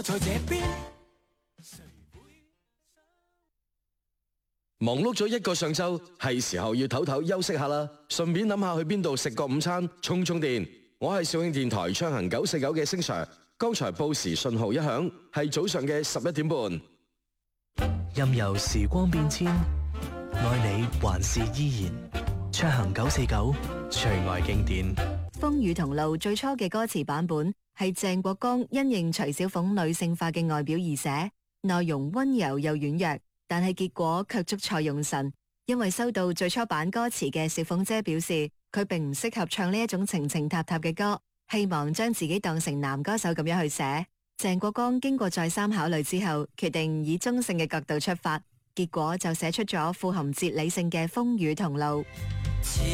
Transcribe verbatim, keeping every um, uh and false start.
我在這邊。 忙碌咗一個上晝，係時候要唞唞休息下啦。順便諗下去邊度食個午餐，充充電。我係肇慶電台暢行九四九嘅星 Sir。剛才報時信號一響，係早上嘅十一點半。 任由時光變遷，愛你還是依然。暢行九四九，隨愛經典。 風雨同路最初嘅歌詞版本係鄭國江因應徐小鳳女性化嘅外表而寫，內容溫柔又軟弱。但係結果卻捉錯用神，因為收到最初版歌詞嘅小鳳姐表示，佢並唔適合唱呢一種情情塔塔嘅歌，希望將自己當成男歌手咁樣去寫。鄭國江經過再三考慮之後，決定以中性嘅角度出發，結果就寫出咗富含哲理性嘅風雨同路。